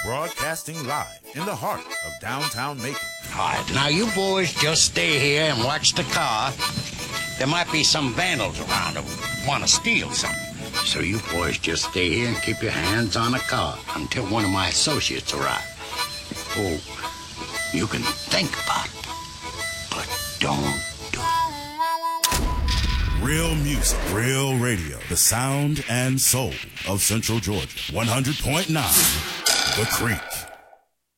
broadcasting live in the heart of downtown Macon. All right, now you boys just stay here and watch the car. There might be some vandals around who want to steal something. So you boys just stay here and keep your hands on the car until one of my associates arrive. Oh, you can think about it, but don't do it. Real music, real radio. The sound and soul of Central Georgia. 100.9 The Creek.